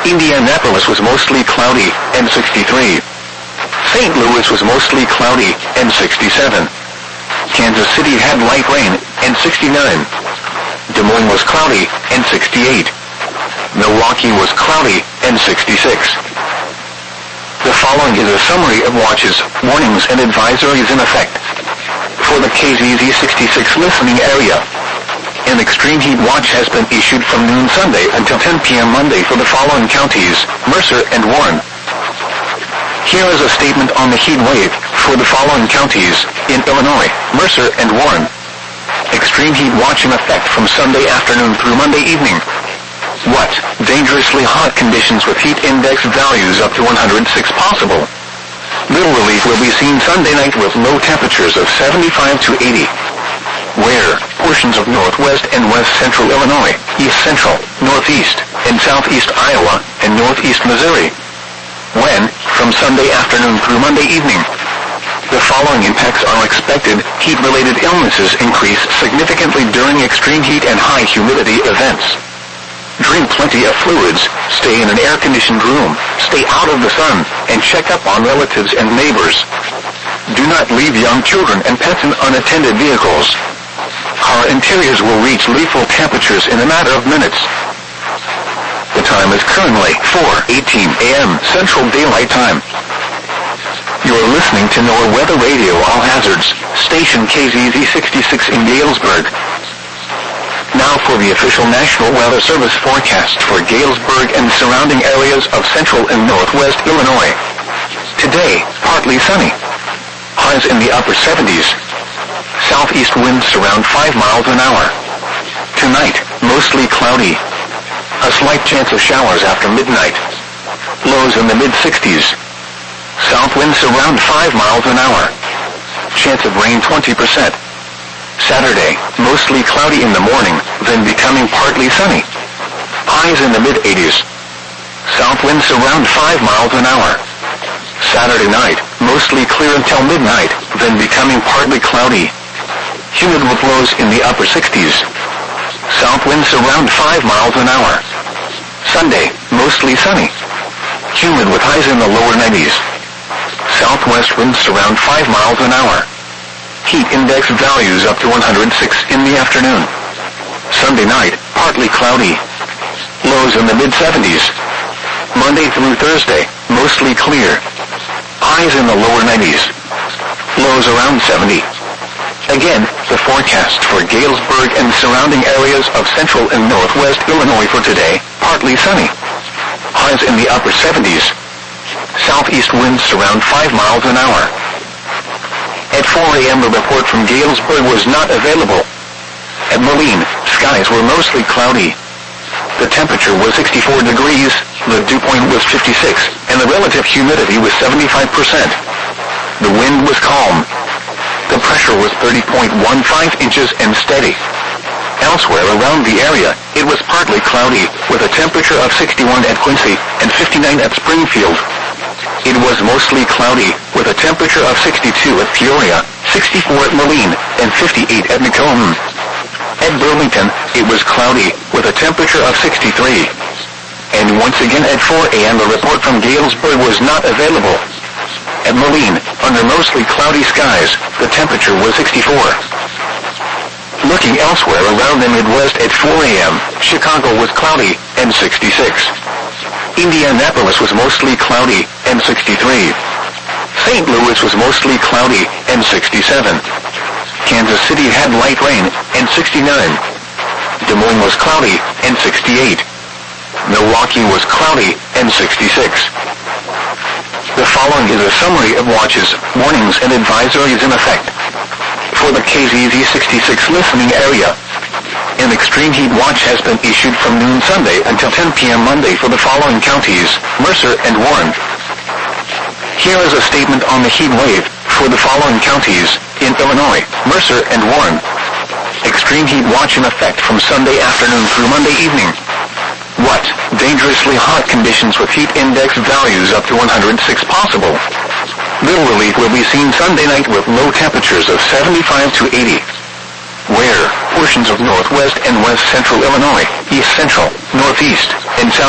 Indianapolis was mostly cloudy, and 63. St. Louis was mostly cloudy, and 67. Kansas City had light rain, and 69. Des Moines was cloudy, and 68. Milwaukee was cloudy, and 66. The following is a summary of watches, warnings, and advisories in effect for the KZZ 66 listening area. An extreme heat watch has been issued from noon Sunday until 10 p.m. Monday for the following counties: Mercer and Warren. Here is a statement on the heat wave for the following counties in Illinois: Mercer and Warren. Extreme heat watch in effect from Sunday afternoon through Monday evening. What? Dangerously hot conditions with heat index values up to 106 possible. Little relief will be seen Sunday night with low temperatures of 75 to 80. Where? Portions of northwest and west central Illinois, east central, northeast, and southeast Iowa, and northeast Missouri. When? From Sunday afternoon through Monday evening. The following impacts are expected. Heat-related illnesses increase significantly during extreme heat and high humidity events. Drink plenty of fluids, stay in an air-conditioned room, stay out of the sun, and check up on relatives and neighbors. Do not leave young children and pets in unattended vehicles. Car interiors will reach lethal temperatures in a matter of minutes. The time is currently 4:18 a.m. Central Daylight Time. You are listening to NOAA Weather Radio All Hazards, station KZZ 66 in Galesburg. Now for the official National Weather Service forecast for Galesburg and surrounding areas of central and northwest Illinois. Today, partly sunny. Highs in the upper 70s. Southeast winds around 5 miles an hour. Tonight, mostly cloudy. A slight chance of showers after midnight. Lows in the mid-60s. South winds around 5 miles an hour. Chance of rain 20%. Saturday, mostly cloudy in the morning, then becoming partly sunny. Highs in the mid-80s. South winds around 5 miles an hour. Saturday night, mostly clear until midnight, then becoming partly cloudy. Humid with lows in the upper 60s. South winds around 5 miles an hour. Sunday, mostly sunny. Humid with highs in the lower 90s. Southwest winds around 5 miles an hour. Heat index values up to 106 in the afternoon. Sunday night, partly cloudy. Lows in the mid-70s. Monday through Thursday, mostly clear. Highs in the lower 90s. Lows around 70. Again, the forecast for Galesburg and surrounding areas of central and northwest Illinois for today: partly sunny. Highs in the upper 70s. Southeast winds around 5 miles an hour. At 4 a.m. the report from Galesburg was not available. At Moline, skies were mostly cloudy. The temperature was 64 degrees, the dew point was 56, and the relative humidity was 75%. The wind was calm. The pressure was 30.15 inches and steady. Elsewhere around the area, it was partly cloudy, with a temperature of 61 at Quincy and 59 at Springfield. It was mostly cloudy, with a temperature of 62 at Peoria, 64 at Moline, and 58 at Macomb. At Burlington, it was cloudy, with a temperature of 63. And once again at 4 a.m. the report from Galesburg was not available. At Moline, under mostly cloudy skies, the temperature was 64. Looking elsewhere around the Midwest at 4 a.m., Chicago was cloudy, and 66. Indianapolis was mostly cloudy, and 63. St. Louis was mostly cloudy, and 67. Kansas City had light rain, and 69. Des Moines was cloudy, and 68. Milwaukee was cloudy, and 66. The following is a summary of watches, warnings, and advisories in effect for the KZZ 66 listening area. An extreme heat watch has been issued from noon Sunday until 10 p.m. Monday for the following counties: Mercer and Warren. Here is a statement on the heat wave for the following counties in Illinois: Mercer and Warren. Extreme heat watch in effect from Sunday afternoon through Monday evening. What? Dangerously hot conditions with heat index values up to 106 possible. Little relief will be seen Sunday night with low temperatures of 75 to 80. Where? Portions of northwest and west central Illinois, east central, northeast, and south